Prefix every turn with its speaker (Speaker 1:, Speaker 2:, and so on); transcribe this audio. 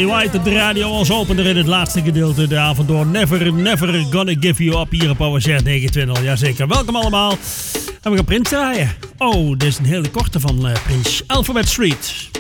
Speaker 1: White op de radio als opener in het laatste gedeelte de avond door. Never, never gonna give you up hier op Power 920. Jazeker, welkom allemaal. En we gaan Prince draaien. Oh, dit is een hele korte van Prince. Alphabet Street.